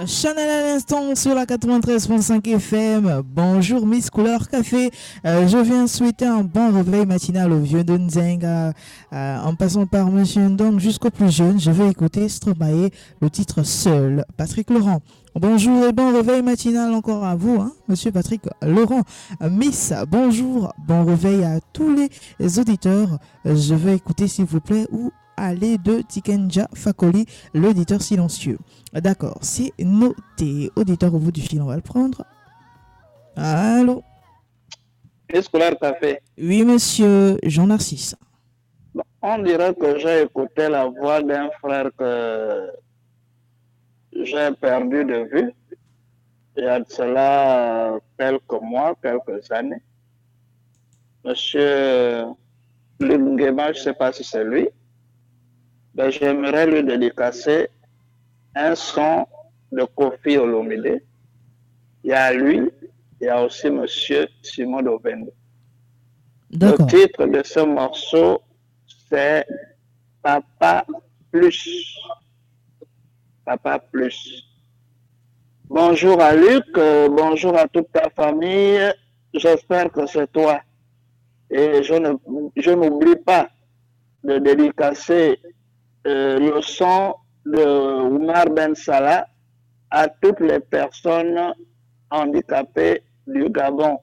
Chanel à l'instant sur la 93.5 FM. Bonjour Miss Couleur Café. Je viens souhaiter un bon réveil matinal au vieux de Nzenga. En passant par Monsieur Ndong jusqu'au plus jeune, je vais écouter Stromae, le titre Seul. Patrick Laurent. Bonjour et bon réveil matinal encore à vous, hein, Monsieur Patrick Laurent. Miss, bonjour, bon réveil à tous les auditeurs. Je vais écouter s'il vous plaît ou aller de Tikenja Fakoli, l'auditeur silencieux. D'accord, c'est noté. Auditeur au bout du fil, on va le prendre. Allô? Scolaire Café. Oui, monsieur Jean Narcisse. On dirait que j'ai écouté la voix d'un frère que j'ai perdu de vue. Il y a de cela quelques mois, quelques années. Monsieur Lungema, je ne sais pas si c'est lui. Ben, j'aimerais lui dédicacer un son de Kofi Olomide. Il y a lui, il y a aussi Monsieur Simon Dobendo. Le titre de ce morceau, c'est Papa Plus. Papa Plus. Bonjour à Luc, bonjour à toute ta famille. J'espère que c'est toi. Et je n'oublie pas de dédicacer le son de Oumar Ben Salah à toutes les personnes handicapées du Gabon.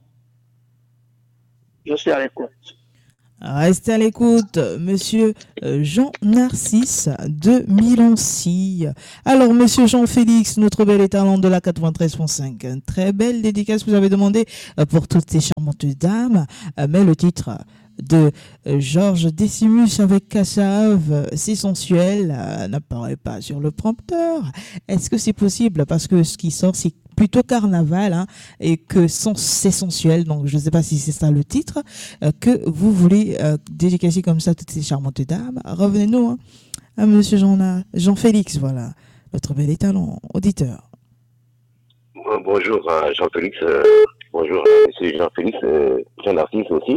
Je suis à l'écoute. Restez à l'écoute, monsieur Jean Narcisse de Milancy. Alors, monsieur Jean-Félix, notre bel talent de la 93.5. Une très belle dédicace que vous avez demandé pour toutes ces charmantes dames. Mais le titre de Georges Decimus avec Kassav, c'est sensuel, n'apparaît pas sur le prompteur. Est-ce que c'est possible? Parce que ce qui sort, c'est plutôt carnaval, hein, et que c'est sensuel, donc je ne sais pas si c'est ça le titre que vous voulez dédicacer comme ça toutes ces charmantes dames. Revenez-nous, hein, à monsieur Jean-Félix, voilà, notre bel talent auditeur. Bonjour Jean-Félix, bonjour monsieur Jean-Félix, Jean-Narcisse aussi.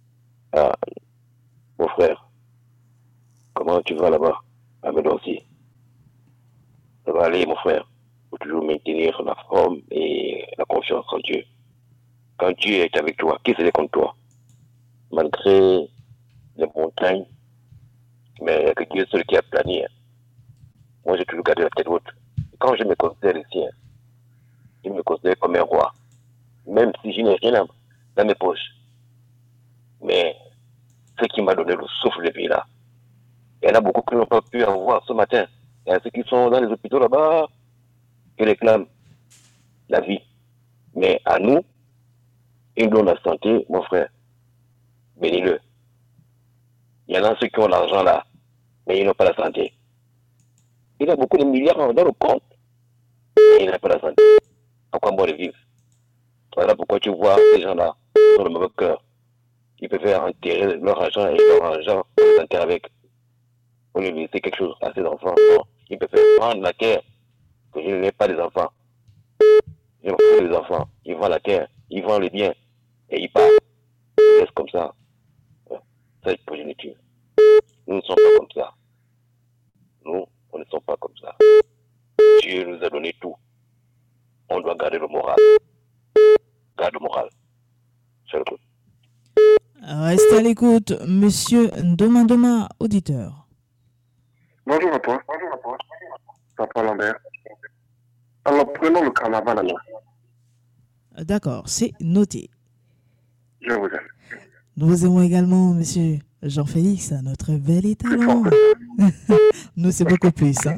Mon frère, comment tu vas là-bas à Médonci? Ça va aller mon frère? Faut toujours maintenir la forme et la confiance en Dieu. Quand Dieu est avec toi, qui serait contre toi? Malgré les montagnes, mais il n'y a que Dieu seul qui a plané. Moi, j'ai toujours gardé la tête haute. Quand je me considère ici, je me considère comme un roi. Même si je n'ai rien dans mes poches. Mais ce qui m'a donné le souffle de vie là, il y en a beaucoup qui n'ont pas pu en voir ce matin. Il y a ceux qui sont dans les hôpitaux là-bas, qui réclament la vie. Mais à nous, ils nous donnent la santé, mon frère. Bénis-le. Il y en a ceux qui ont l'argent là, mais ils n'ont pas la santé. Il y a beaucoup de milliards dans le compte, mais ils n'ont pas la santé. Pourquoi bon de vivre? Voilà pourquoi tu vois ces gens-là, qui ont le mauvais cœur. Ils peuvent enterrer leur argent et leur argent pour les enterrer avec. Pour lui laisser quelque chose à ses enfants. Non. Ils peuvent prendre la terre, que je n'ai pas des enfants. Ils ont des enfants. Ils vendent la terre, ils vendent les biens, et ils partent. Ils laissent comme ça. Ça, c'est progéniture. Nous ne sommes pas comme ça. Nous, on ne sommes pas comme ça. Dieu nous a donné tout. On doit garder le moral. Garde le moral. C'est le coup. Restez à l'écoute, monsieur Ndoma, auditeur. Bonjour à toi. Papa Lambert. Alors, prenons le carnaval alors. D'accord, c'est noté. Je vous aime. Nous vous aimons également, monsieur Jean-Félix, notre bel étalon. Nous, c'est beaucoup plus. Hein.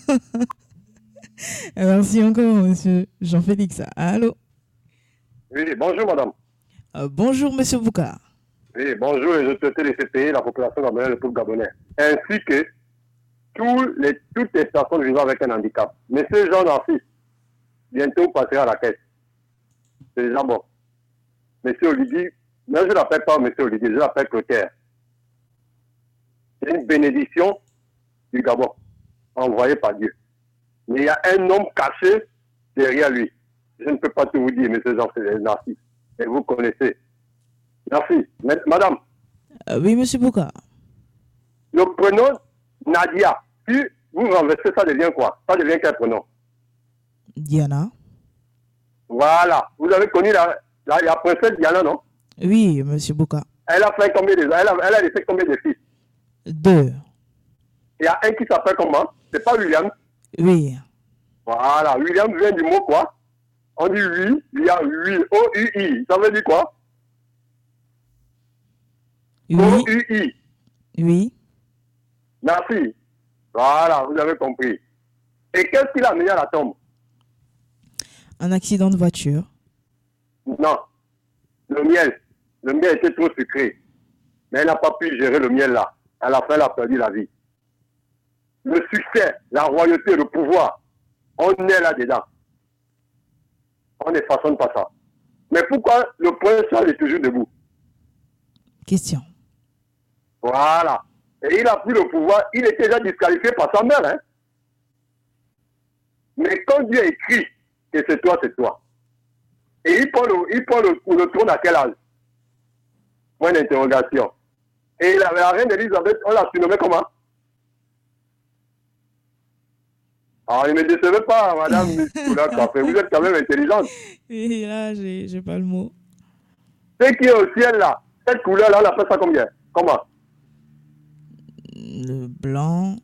Merci encore, monsieur Jean-Félix. Allô? Oui, bonjour madame. Bonjour, monsieur Bouka. Oui, bonjour et je souhaite laisser payer la population gabonaise, le peuple gabonais, ainsi que toutes les personnes vivant avec un handicap. Monsieur Jean Narcisse, bientôt passera à la caisse. C'est déjà bon. Monsieur Olivier, mais je ne l'appelle pas monsieur Olivier, je l'appelle Clotaire. C'est une bénédiction du Gabon, envoyée par Dieu. Mais il y a un homme caché derrière lui. Je ne peux pas tout vous dire, monsieur Jean Narcisse. Et vous connaissez. Merci. Madame. Oui, monsieur Bouka. Le prénom Nadia. Si vous renversez, ça devient quoi? Ça devient quel prénom? Diana. Voilà. Vous avez connu la princesse Diana, non? Oui, monsieur Bouka. Elle a fait combien de... Elle a laissé combien de fils? 2. Il y a un qui s'appelle comment? C'est pas William? Oui. Voilà. William vient du mot quoi? On dit oui, il y a oui. O-U-I. Ça veut dire quoi? Oui. O-U-I. Oui. Merci. Voilà, vous avez compris. Et qu'est-ce qu'il a amené à la tombe? Un accident de voiture. Non. Le miel. Le miel était trop sucré. Mais elle n'a pas pu gérer le miel là. À la fin, elle a perdu la vie. Le succès, la royauté, le pouvoir, on est là-dedans. On ne façonne pas ça. Mais pourquoi le prince Charles est toujours debout? Question. Voilà. Et il a pris le pouvoir. Il était déjà disqualifié par sa mère. Hein? Mais quand Dieu écrit que c'est toi, c'est toi. Et il prend le trône à quel âge? Point d'interrogation. Et la reine Elisabeth, on l'a surnommée comment? Alors, ne me décevez pas, madame Nicolas Café. Vous êtes quand même intelligente. Et là, j'ai pas le mot. Ce qui est au ciel là, cette couleur-là, on appelle ça combien? Comment? Le blanc.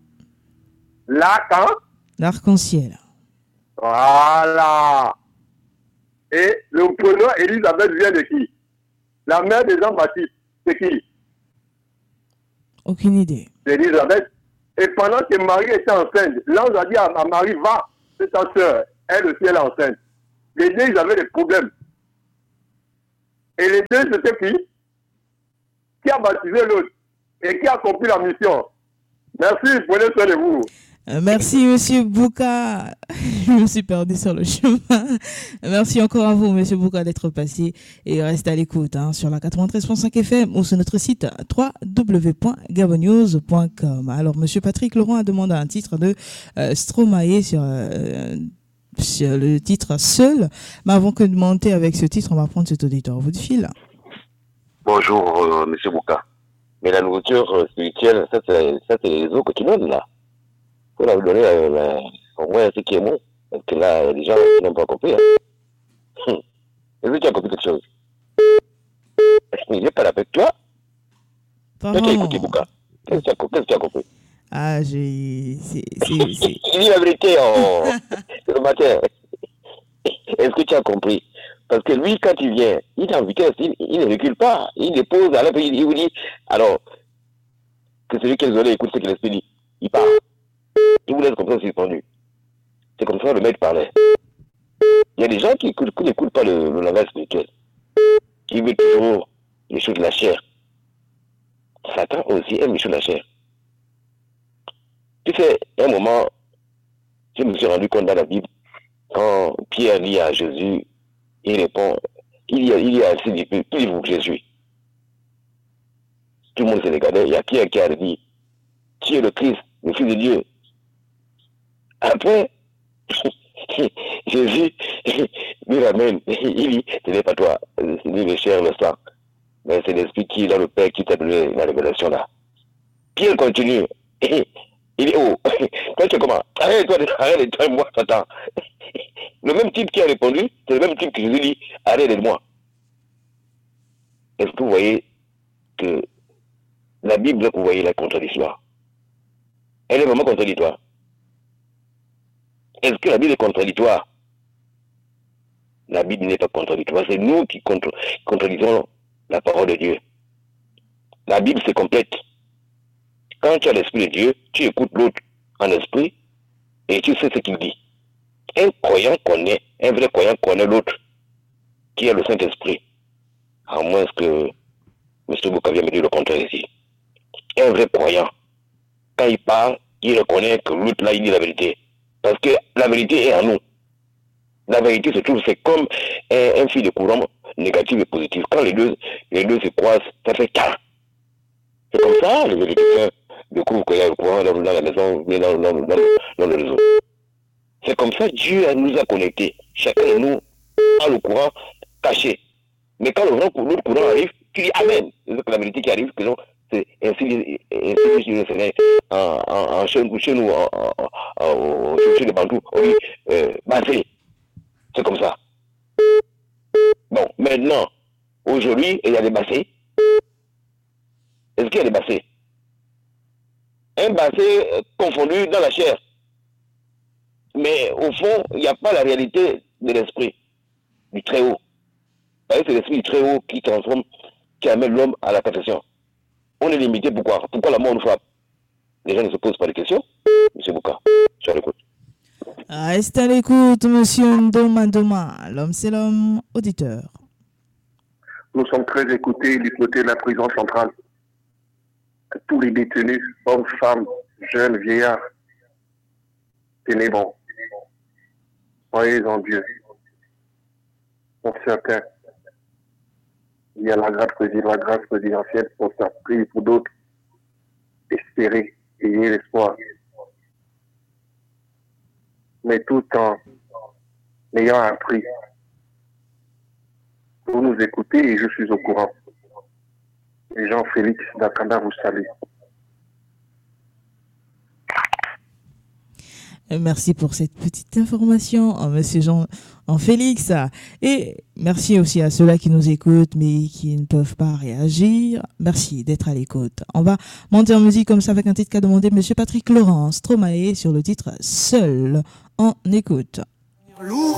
L'arc-en-ciel. Voilà. Et le prénom Elisabeth vient de qui? La mère de Jean-Baptiste, c'est qui? Aucune idée. C'est Elisabeth. Et pendant que Marie était enceinte, l'ange a dit à Marie, va, c'est ta soeur, elle aussi elle est enceinte. Les deux, ils avaient des problèmes. Et les deux, c'était qui a baptisé l'autre et qui a accompli la mission. Merci, prenez soin de vous. Merci, monsieur Bouka. Je me suis perdu sur le chemin. Merci encore à vous, monsieur Bouka, d'être passé et restez à l'écoute sur la 93.5 FM ou sur notre site www.gabonnews.com. Alors, monsieur Patrick Laurent a demandé un titre de Stromae sur le titre Seul. Mais avant que de monter avec ce titre, on va prendre cet auditeur au bout du fil. Bonjour, monsieur Bouka. Mais la nourriture spirituelle, ça c'est les eaux que tu donnes là. Il faut leur donner au moins ce qui est bon. Parce que là, il y a des gens qui n'ont pas compris. Est-ce que tu as compris quelque chose? Il n'est pas là avec toi. Qu'est-ce que tu as écouté, Bouka? Qu'est-ce que tu as compris? Ah, Il dit la vérité le matin. Est-ce que tu as compris? Parce que lui, quand il vient, il est en vitesse, il ne recule pas. Il dépose, alors il vous dit, alors, que celui qui est désolé écoute ce que l'esprit dit. Il part. Il vous laisse comme ça suspendu. C'est comme ça que le maître parlait. Il y a des gens qui n'écoutent pas le langage spirituel. Qui veulent toujours les choses de la chair. Satan aussi aime les choses de la chair. Tu sais, à un moment, je me suis rendu compte dans la Bible, quand Pierre dit à Jésus, il répond, il y a assez de plus vous que Jésus. Tout le monde s'est regardé. Il y a Pierre qui a dit, tu es le Christ, le Fils de Dieu. Après, Jésus lui ramène, il dit, ce n'est pas toi, c'est lui le chair, le sang, mais c'est l'Esprit qui est dans le Père qui t'a donné la révélation là. Pierre continue, il dit, oh, toi tu es comment? Arrête-toi, moi, Satan. Le même type qui a répondu, c'est le même type que Jésus dit, arrête de moi. Est-ce que vous voyez que la Bible, vous voyez la contradiction? Elle est vraiment contradictoire. Est-ce que la Bible est contradictoire? La Bible n'est pas contradictoire, c'est nous qui contredisons la parole de Dieu. La Bible, c'est complète. Quand tu as l'Esprit de Dieu, tu écoutes l'autre en esprit et tu sais ce qu'il dit. Un croyant connaît, un vrai croyant connaît l'autre qui a le Saint-Esprit. À moins que M. Bouka vient me dire le contraire ici. Un vrai croyant, quand il parle, il reconnaît que l'autre là, il dit la vérité. Parce que la vérité est en nous. La vérité se trouve, c'est comme un fil de courant négatif et positif. Quand les deux se croisent, ça fait ta. C'est comme ça, les vérités découvrent qu'il y a le courant dans la maison, mais dans le réseau. C'est comme ça, Dieu nous a connectés. Chacun de nous a le courant caché. Mais quand l'autre courant arrive, tu dis Amen. C'est la vérité qui arrive, que non, c'est ainsi le Seigneur chez nous, chez les Bantous, on dit, basé. aujourd'hui et il y a des bassets. Est-ce qu'il y a des bassets? Un basset confondu dans la chair. Mais au fond, il n'y a pas la réalité de l'esprit du Très-Haut. C'est l'esprit du Très-Haut qui transforme, qui amène l'homme à la perfection. On est limité, pourquoi? Pourquoi la mort nous frappe? Les gens ne se posent pas de questions. Monsieur Bouka, je suis à l'écoute. Restez à l'écoute, monsieur Ndoma Ndoma. L'homme, c'est l'homme, auditeur. Nous sommes très écoutés du côté de la prison centrale. Tous les détenus, hommes, femmes, jeunes, vieillards, tenez bon. Croyez en Dieu. Pour certains, il y a la grâce présidentielle, pour ça, prier pour d'autres, espérer, ayez l'espoir. Mais tout en ayant appris, vous nous écoutez et je suis au courant. Et Jean-Félix Dakanda vous salue. Merci pour cette petite information, monsieur Jean-Félix. Et merci aussi à ceux-là qui nous écoutent mais qui ne peuvent pas réagir. Merci d'être à l'écoute. On va monter en musique comme ça avec un titre qu'a demandé monsieur Patrick Laurent Stromae sur le titre Seul. En écoute.